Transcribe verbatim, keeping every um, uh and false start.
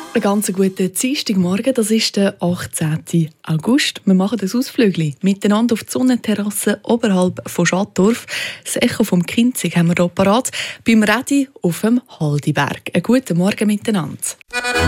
Einen ganz guten Dienstagmorgen, das ist der achtzehnten August. Wir machen das Ausflügli miteinander auf die Sonnenterrasse oberhalb von Schattdorf. Das Echo vom Kinzig haben wir hier parat, beim Redi auf dem Haldiberg. Einen guten Morgen miteinander.